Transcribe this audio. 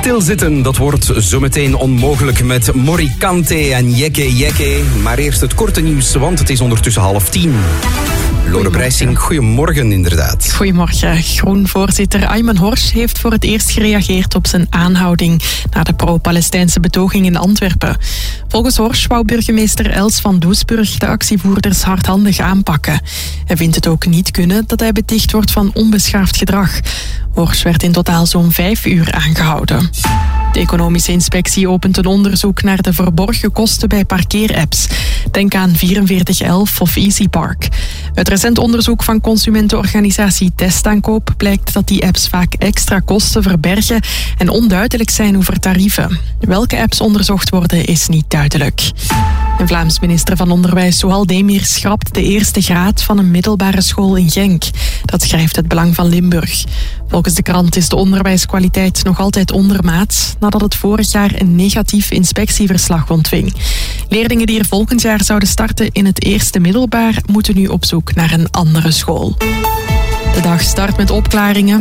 Stilzitten, dat wordt zometeen onmogelijk met Morikante en Jekke Jekke. Maar eerst het korte nieuws, want het is ondertussen 9:30. Lore Brijssing, goedemorgen inderdaad. Goedemorgen. Groen-voorzitter Ayman Horsch heeft voor het eerst gereageerd op zijn aanhouding na de pro-Palestijnse betoging in Antwerpen. Volgens Horsch wou burgemeester Els van Doesburg de actievoerders hardhandig aanpakken. Hij vindt het ook niet kunnen dat hij beticht wordt van onbeschaafd gedrag. Horsch werd in totaal zo'n 5 uur aangehouden. De economische inspectie opent een onderzoek naar de verborgen kosten bij parkeerapps. Denk aan 4411 of EasyPark. Uit recent onderzoek van consumentenorganisatie Testaankoop blijkt dat die apps vaak extra kosten verbergen en onduidelijk zijn over tarieven. Welke apps onderzocht worden is niet duidelijk. De Vlaams minister van Onderwijs Souhal Demir schrapt de eerste graad van een middelbare school in Genk. Dat schrijft het Belang van Limburg. Volgens de krant is de onderwijskwaliteit nog altijd ondermaats nadat het vorig jaar een negatief inspectieverslag ontving. Leerlingen die er volgend jaar zouden starten in het eerste middelbaar moeten nu op zoek naar een andere school. De dag start met opklaringen.